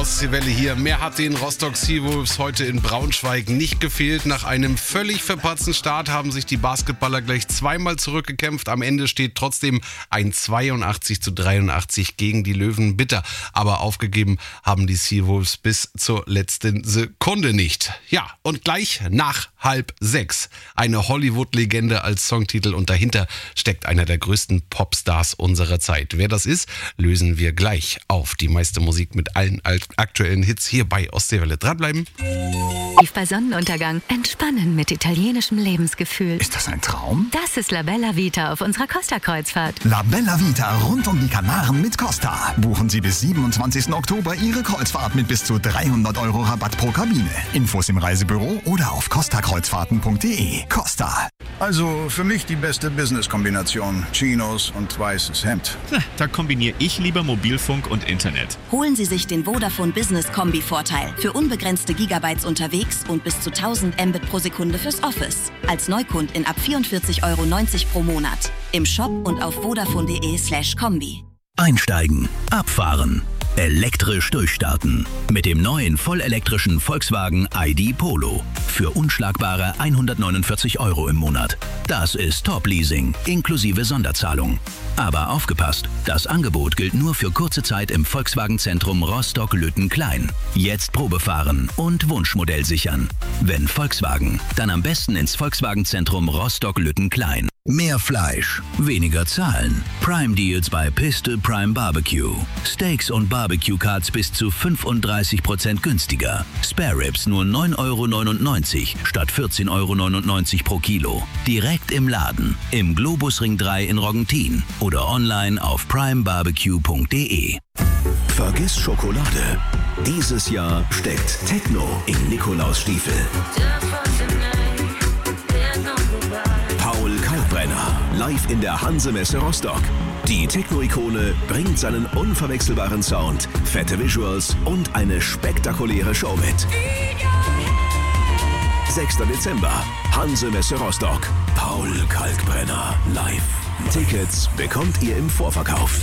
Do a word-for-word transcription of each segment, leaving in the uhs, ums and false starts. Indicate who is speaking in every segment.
Speaker 1: Ostseewelle hier. Mehr hat den Rostock Seawolves heute in Braunschweig nicht gefehlt. Nach einem völlig verpatzten Start haben sich die Basketballer gleich zweimal zurückgekämpft. Am Ende steht trotzdem ein zweiundachtzig zu dreiundachtzig gegen die Löwen. Bitter, aber aufgegeben haben die Seawolves bis zur letzten Sekunde nicht. Ja, und gleich nach halb sechs eine Hollywood-Legende als Songtitel und dahinter steckt einer der größten Popstars unserer Zeit. Wer das ist, lösen wir gleich auf. Die meiste Musik mit allen aktuellen Hits hier bei Ostseewelle. Dranbleiben.
Speaker 2: Bei Sonnenuntergang entspannen mit italienischem Lebensgefühl.
Speaker 3: Ist das ein Traum?
Speaker 2: Das ist La Bella Vita auf unserer Costa-Kreuzfahrt.
Speaker 3: La Bella Vita rund um die Kanaren mit Costa. Buchen Sie bis siebenundzwanzigsten Oktober Ihre Kreuzfahrt mit bis zu dreihundert Euro Rabatt pro Kabine. Infos im Reisebüro oder auf costa kreuzfahrten punkt de. Costa.
Speaker 4: Also für mich die beste Business-Kombination. Chinos und weißes Hemd.
Speaker 5: Da kombiniere ich lieber Mobilfunk und Internet.
Speaker 6: Holen Sie sich den Vodafone Business Kombi-Vorteil. Für unbegrenzte Gigabytes unterwegs und bis zu tausend Mbit pro Sekunde fürs Office. Als Neukundin ab vierundvierzig Euro neunzig pro Monat. Im Shop und auf vodafone punkt de slash kombi.
Speaker 7: Einsteigen, abfahren, elektrisch durchstarten. Mit dem neuen vollelektrischen Volkswagen I D Polo. Für unschlagbare hundertneunundvierzig Euro im Monat. Das ist Top-Leasing, inklusive Sonderzahlung. Aber aufgepasst, das Angebot gilt nur für kurze Zeit im Volkswagen-Zentrum Rostock-Lüttenklein. Jetzt Probe fahren und Wunschmodell sichern. Wenn Volkswagen, dann am besten ins Volkswagen-Zentrum Rostock-Lüttenklein. Mehr Fleisch, weniger Zahlen. Prime Deals bei Piste Prime Barbecue. Steaks und Barbecue Cuts bis zu fünfunddreißig Prozent günstiger. Spare Ribs nur neun Euro neunundneunzig statt vierzehn Euro neunundneunzig pro Kilo. Direkt im Laden, im Globusring drei in Roggentin oder online auf prime barbecue punkt de.
Speaker 8: Vergiss Schokolade. Dieses Jahr steckt Techno in Nikolausstiefel. Paul Kalkbrenner, live in der Hanse-Messe Rostock. Die Techno-Ikone bringt seinen unverwechselbaren Sound, fette Visuals und eine spektakuläre Show mit. sechster Dezember, Hanse-Messe Rostock. Paul Kalkbrenner live. Tickets bekommt ihr im Vorverkauf.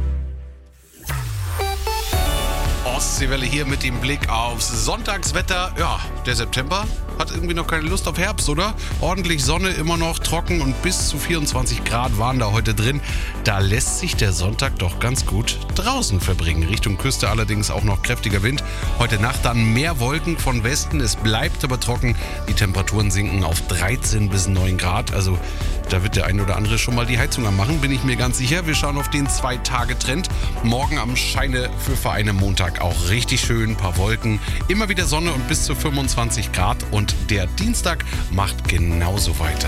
Speaker 1: Ostseewelle hier mit dem Blick aufs Sonntagswetter. Ja, der September hat irgendwie noch keine Lust auf Herbst, oder? Ordentlich Sonne, immer noch trocken und bis zu vierundzwanzig Grad waren da heute drin. Da lässt sich der Sonntag doch ganz gut draußen verbringen. Richtung Küste allerdings auch noch kräftiger Wind. Heute Nacht dann mehr Wolken von Westen. Es bleibt aber trocken. Die Temperaturen sinken auf dreizehn bis neun Grad. Also da wird der ein oder andere schon mal die Heizung anmachen, bin ich mir ganz sicher. Wir schauen auf den Zwei-Tage-Trend. Morgen am Scheine für Vereine Montag auch richtig schön. Ein paar Wolken, immer wieder Sonne und bis zu fünfundzwanzig Grad. Und der Dienstag macht genauso weiter.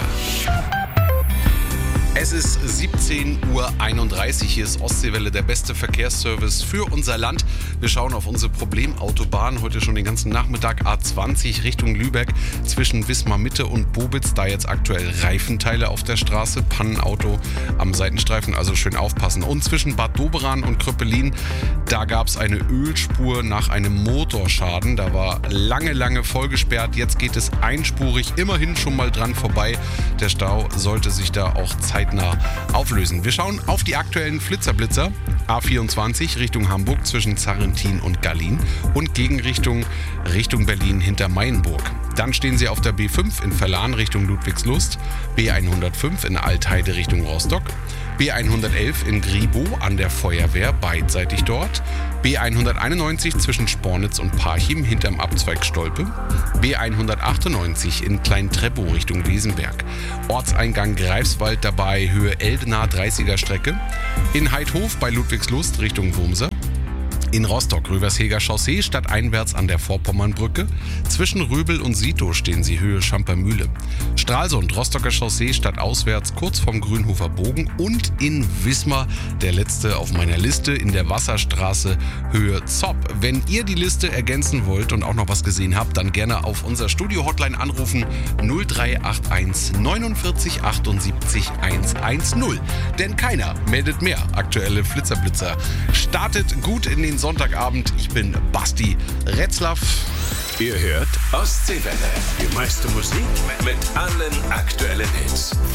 Speaker 1: Es ist siebzehn Uhr einunddreißig. Hier ist Ostseewelle, der beste Verkehrsservice für unser Land. Wir schauen auf unsere Problemautobahn. Heute schon den ganzen Nachmittag A zwanzig Richtung Lübeck zwischen Wismar Mitte und Bobitz. Da jetzt aktuell Reifenteile auf der Straße. Pannenauto am Seitenstreifen, also schön aufpassen. Und zwischen Bad Doberan und Kröppelin, da gab es eine Ölspur nach einem Motorschaden. Da war lange, lange vollgesperrt. Jetzt geht es einspurig, immerhin schon mal dran vorbei. Der Stau sollte sich da auch zeitnah auflösen. Wir schauen auf die aktuellen Flitzerblitzer. A vierundzwanzig Richtung Hamburg zwischen Zarrentin und Gallin und Gegenrichtung Richtung Berlin hinter Mainburg. Dann stehen sie auf der B fünf in Verlan Richtung Ludwigslust, B hundertfünf in Altheide Richtung Rostock, B hundertelf in Gribow an der Feuerwehr, beidseitig dort, B hunderteinundneunzig zwischen Spornitz und Parchim hinterm Abzweig Stolpe, B hundertachtundneunzig in Klein-Treppow Richtung Wesenberg, Ortseingang Greifswald dabei Höhe Eldenahr dreißiger Strecke, in Heidhof bei Ludwigslust Richtung Wurmser, in Rostock, Röversheger Chaussee, stadteinwärts an der Vorpommernbrücke. Zwischen Röbel und Sito stehen sie Höhe Schampermühle. Stralsund, Rostocker Chaussee, stadtauswärts, kurz vom Grünhofer Bogen. Und in Wismar, der letzte auf meiner Liste, in der Wasserstraße, Höhe Zopp. Wenn ihr die Liste ergänzen wollt und auch noch was gesehen habt, dann gerne auf unser Studio-Hotline anrufen null drei acht eins neunundvierzig achtundsiebzig hundertzehn. Denn keiner meldet mehr. Aktuelle Flitzerblitzer. Startet gut in den Sonntagabend. Ich bin Basti Retzlaff.
Speaker 8: Ihr hört Ostseewelle. Die meiste Musik mit allen aktuellen Hits.